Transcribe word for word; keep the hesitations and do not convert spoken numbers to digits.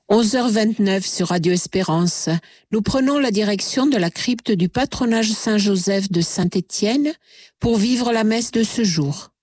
onze heures vingt-neuf sur Radio Espérance, nous prenons la direction de la crypte du patronage Saint-Joseph de Saint-Étienne pour vivre la messe de ce jour.